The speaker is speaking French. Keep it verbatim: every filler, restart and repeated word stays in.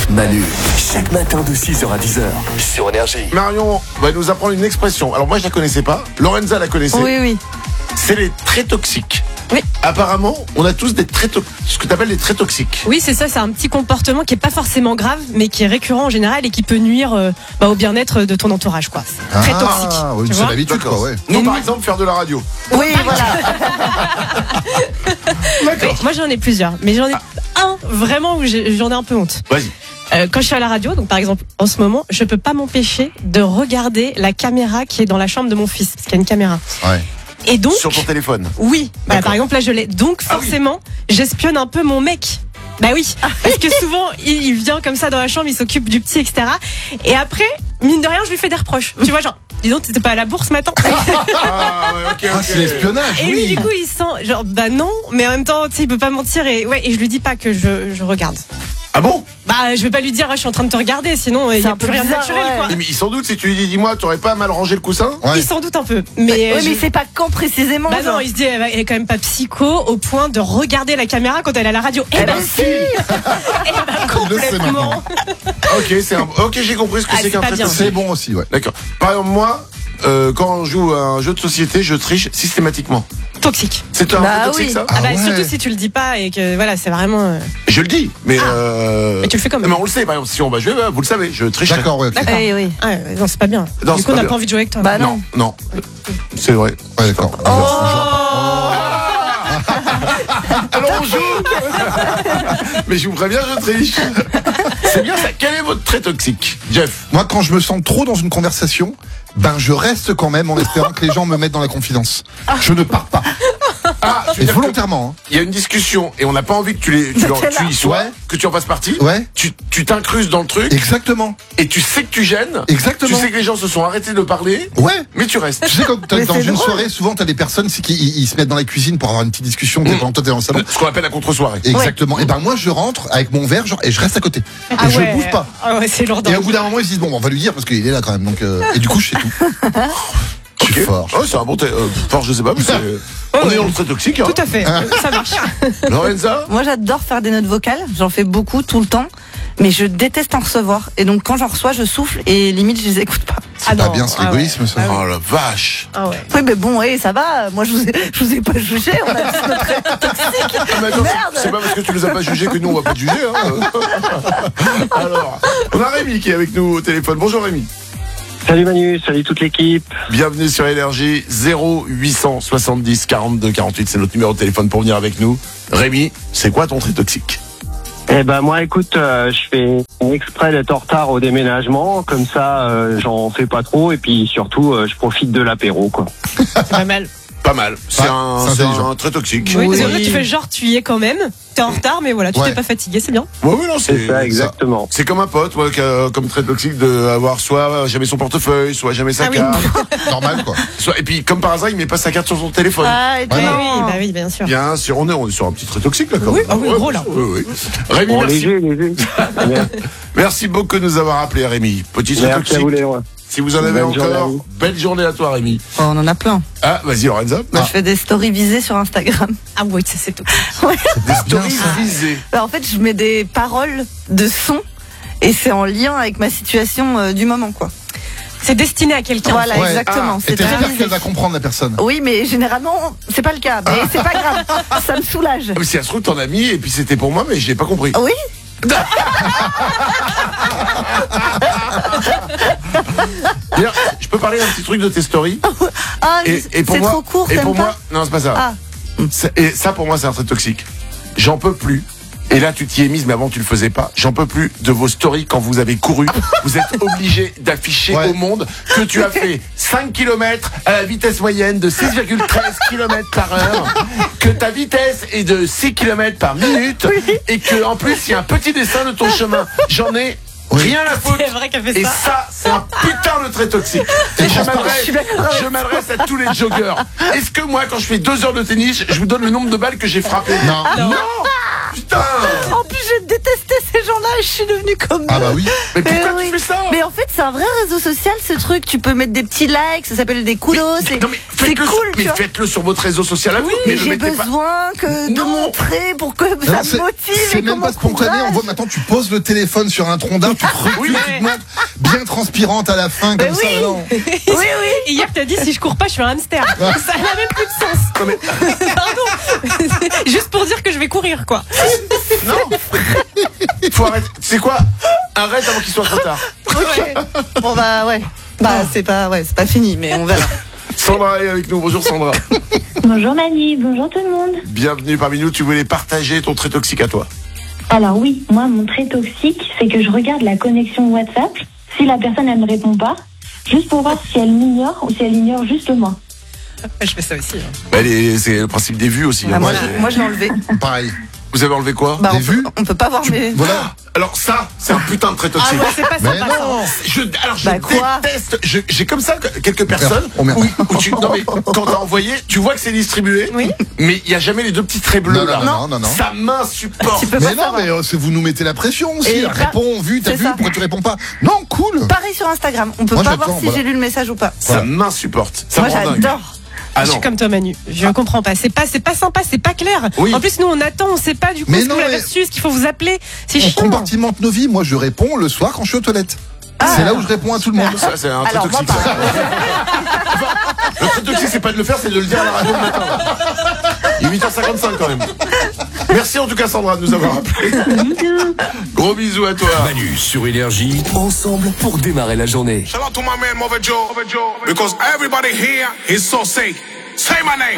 Manu, chaque matin de six heures à dix heures sur Énergie. Marion va nous apprendre une expression. Alors moi je la connaissais pas, Lorenza la connaissait. Oui, oui. C'est les traits toxiques. Oui. Apparemment, on a tous des traits to- ce que tu appelles les traits toxiques. Oui, c'est ça, c'est un petit comportement qui est pas forcément grave, mais qui est récurrent en général et qui peut nuire euh, bah, au bien-être de ton entourage, quoi. C'est très toxique. Ah, oui, tu c'est vois l'habitude, D'accord. quoi, ouais. Nous Et par nous- exemple faire de la radio. Oui, voilà. D'accord. Moi j'en ai plusieurs, mais j'en ai un vraiment où j'ai- j'en ai un peu honte. Vas-y. Euh, quand je suis à la radio, donc par exemple en ce moment, je peux pas m'empêcher de regarder la caméra qui est dans la chambre de mon fils, parce qu'il y a une caméra. Ouais. Et donc, Sur ton téléphone. oui, bah, D'accord. par exemple là je l'ai. Donc Ah oui. forcément, j'espionne un peu mon mec. Bah oui, parce que souvent il, il vient comme ça dans la chambre, il s'occupe du petit, et cetera. Et après, mine de rien, je lui fais des reproches. Tu vois, genre, dis donc, t'étais pas à la bourse ce matin. Ah ouais, ok, ok. Ah, c'est l'espionnage, Et lui, oui. du coup, il sent, genre, bah non, mais en même temps, tu sais, il peut pas mentir et ouais, et je lui dis pas que je, je regarde. Ah bon? Bah, je vais pas lui dire, ah, je suis en train de te regarder, sinon il y C'est a un peu plus rien de bizarre, naturel, ouais. quoi. Oui, mais sans doute si tu lui dis dis-moi, t'aurais pas mal rangé le coussin? Ouais. Il s'en doute un peu, mais. Oui, je- mais c'est pas quand précisément. Bah non, genre. il se dit, elle elle est quand même pas psycho au point de regarder la caméra quand elle est à la radio. Eh ben si! Eh ben Il le sait complètement! Ok, c'est un... ok, j'ai compris ce que Ah, c'est c'est qu'un pas trait bien. toxique. C'est bon aussi, ouais. D'accord. Par exemple, moi, euh, quand on joue à un jeu de société, je triche systématiquement. Toxique. C'est un Bah trait toxique oui. ça? Ah, Ah bah ouais. surtout si tu le dis pas et que voilà, c'est vraiment. euh, Je le dis, mais Ah. euh... Mais tu le fais quand même. Mais on le sait, par exemple, si on va jouer, bah, vous le savez, je triche. D'accord, ouais, ok. D'accord. Oui, oui. Ah, ouais, non, c'est pas bien. Non, du c'est coup, on pas n'a bien. pas envie de jouer avec toi. Bah non. Non, non, c'est vrai. Ouais, d'accord. Alors on joue. Mais je vous préviens, je triche. C'est bien ça. Quel est votre trait toxique, Jeff? Moi, quand je me sens trop dans une conversation, ben je reste quand même en espérant que les gens me mettent dans la confidence. Je ne pars pas. Ah, tu veux Et dire que volontairement. il y a une discussion et on n'a pas envie que tu, les, tu, leur- T'es tu là. y sois, Ouais. que tu en fasses partie. Hein. Ouais. Tu tu t'incrustes dans le truc Exactement. et tu sais que tu gênes. Exactement. Tu sais que les gens se sont arrêtés de parler, Ouais. mais tu restes. Tu sais, quand t'as- Mais dans c'est une drôle. soirée, souvent, t'as des personnes c'est qui ils, ils se mettent dans la cuisine pour avoir une petite discussion. T'es pendant toi, t'es dans le salon. Ce qu'on appelle la contre-soirée. Exactement. Et ben moi, je rentre avec mon verre, genre, et je reste à côté. Et Ah je ouais. bouge pas. Ah ouais, c'est lourd. Et au bout d'un moment, ils se disent bon, on va lui dire parce qu'il est là quand même. Donc, euh, et du coup, je sais tout. Je suis Ok. fort. Oh, c'est un bon trait. Euh, fort, je sais pas, mais c'est. On est dans le trait toxique. Hein. Tout à fait, ça marche. Lorenza? Moi, j'adore faire des notes vocales. J'en fais beaucoup, tout le temps. Mais je déteste en recevoir. Et donc, quand j'en reçois, je souffle et limite, je les écoute pas. Ah Pas non. bien, c'est Ah ouais. l'égoïsme, ça. Oh la vache. Ah ouais. Oui, mais bon, oui, ça va. Moi, je vous ai, je vous ai pas jugé. On a tous notre trait toxique. Ah, mais attends, Merde. c'est- c'est pas parce que tu nous as pas jugé que nous on va pas te juger. Hein. Alors, on a Rémi qui est avec nous au téléphone. Bonjour Rémi. Salut Manu, salut toute l'équipe. Bienvenue sur Énergie. Zéro huit cent soixante-dix quarante-deux quarante-huit, c'est notre numéro de téléphone pour venir avec nous. Rémi, c'est quoi ton trait toxique? Eh ben moi écoute, euh, je fais exprès d'être en retard au déménagement, comme ça euh, j'en fais pas trop et puis surtout euh, je profite de l'apéro quoi. C'est pas mal. Pas mal. C'est Ouais, un, c'est c'est intelligent. un trait toxique. Oui, Oui. parce que là, tu fais genre, tu y es quand même. T'es en retard, mais voilà, tu Ouais. t'es pas fatigué, c'est bien. Ouais, oui, non, c'est C'est ça exactement. C'est comme un pote, ouais, qui a- comme trait toxique de avoir soit jamais son portefeuille, soit jamais sa Ah oui. carte. Normal, quoi. Soit, et puis, comme par hasard, il met pas sa carte sur son téléphone. Ah, et Ouais, Oui, non. oui, bah oui, bien sûr. Bien sûr, on est, on est sur un petit trait toxique là quand Oui, même. ah oui, Ouais, gros, là. Oui, oui. Rémi, Bon, merci. léger, léger. Merci beaucoup de nous avoir appelé Rémi. Petit trait Merci à vous toxique. les rois. Si vous en avez Bonne journée à encore, vous. belle journée à toi Rémi. Oh, on en a plein. Ah, vas-y Lorenza. Moi, je fais des stories visées sur Instagram. Ah oui, ça c'est tout. Des stories ça. visées. Alors, en fait, je mets des paroles de son et c'est en lien avec ma situation euh, du moment, quoi. C'est destiné à quelqu'un. Voilà, Ouais. exactement. Ah, Et c'est très t'espères visé. qu'elle va comprendre la personne. Oui, mais généralement, c'est pas le cas. Mais c'est pas grave. Ça me soulage. Ah, mais si ça se trouve, t'en as mis et puis c'était pour moi, mais j'ai pas compris. Oui. D'ailleurs, je peux parler d'un petit truc de tes stories. Ah, Et, et pour c'est moi, trop court, et t'aimes pour pas moi, non, c'est pas ça. Ah. C'est- Et ça, pour moi, c'est un trait toxique. J'en peux plus. Et là, tu t'y es mise, mais avant, tu le faisais pas. J'en peux plus de vos stories quand vous avez couru. Vous êtes obligé d'afficher Ouais. au monde que tu as fait cinq kilomètres à la vitesse moyenne de six virgule treize kilomètres par heure, que ta vitesse est de six kilomètres par minute, et que, en plus, il y a un petit dessin de ton chemin. J'en ai rien à foutre. C'est vrai qu'elle fait Et ça. ça, c'est un putain de trait toxique. Et je m'adresse, suis d'accord avec je m'adresse à tous les joggeurs. Est-ce que moi, quand je fais deux heures de tennis, je vous donne le nombre de balles que j'ai frappées? Non. Non. Putain. En plus, j'ai détesté ces gens-là je suis devenue comme Ah eux. bah oui. Mais pourquoi Euh, tu oui. fais ça? Mais en fait, c'est un vrai réseau social, ce truc. Tu peux mettre des petits likes, ça s'appelle des coulos. C'est Non mais c'est faites-le cool, sur, tu mais vois. faites-le sur votre réseau social à vous. mais Mais le j'ai mettez pas. besoin que de Non. montrer pour que Non, ça c'est- me motive. C'est et même qu'on pas spontané. On m'encourage. voit maintenant, tu poses le téléphone sur un tronc d'arbre, tu te recules, Oui. tu te montres bien transpirante à la fin, comme Mais ça. oui. Non. Oui, oui. Et hier, t'as dit si je cours pas, je suis un hamster. Ça n'a même plus de sens. Non, mais- Pardon. Juste pour dire que je vais courir, quoi. Non. Faut arrêter. C'est quoi? Arrête avant qu'il soit trop tard. Ok. Bon bah ouais. Bah c'est pas ouais, c'est pas fini, mais on verra. Sandra est avec nous. Bonjour Sandra. Bonjour Manu, bonjour tout le monde. Bienvenue parmi nous. Tu voulais partager ton trait toxique à toi. Alors oui, moi mon trait toxique, c'est que je regarde la connexion WhatsApp. Si la personne elle me répond pas, juste pour voir si elle m'ignore ou si elle ignore juste moi. Je fais ça aussi. hein. Elle est- C'est le principe des vues aussi. Ah, hein. moi, Ouais. je- moi je l'ai enlevé. Pareil. Vous avez enlevé quoi? Bah, Des on, peut, vues on peut pas voir mes. Voilà. Alors ça, c'est un putain de trait Ah toxique. ouais, c'est pas Mais sympa. ça. non. Je, alors je Bah, quoi déteste. je- J'ai comme ça que- quelques personnes Oh, merde. où, où tu, non mais quand t'as envoyé, tu vois que c'est distribué. Oui. Mais il y a jamais les deux petits traits bleus Non, là. non, non, non, non. Ça m'insupporte. Tu peux Mais pas non, savoir. mais euh, c'est- vous nous mettez la pression aussi. Et là. bah, Réponds, vu, t'as c'est vu, ça. pourquoi tu réponds pas? Non, cool. Pareil sur Instagram, on peut Moi, pas j'attends, voir si voilà. j'ai lu le message ou pas. Ça Voilà. m'insupporte. Ça Moi me rend dingue. j'adore. Ah Je non. suis comme toi, Manu. Je comprends pas. C'est pas, c'est pas sympa, c'est pas clair. Oui. En plus, nous, on attend, on sait pas du coup Mais ce que non, vous l'avez mais- reçu, ce qu'il faut vous appeler. C'est On chiant. compartimente nos vies. Moi, je réponds le soir quand je suis aux toilettes. C'est là où je réponds à tout le monde. Ça, c'est un trait Alors moi toxique. pas. ça. Le trait toxique, c'est pas de le faire, c'est de le dire à la radio le matin. Il est huit heures cinquante-cinq quand même. Merci en tout cas Sandra de nous avoir appelé. Gros bisous à toi. Manu sur Énergie, ensemble pour démarrer la journée. Shout out to my man Mother Joe, because everybody here is so sick. Say my name.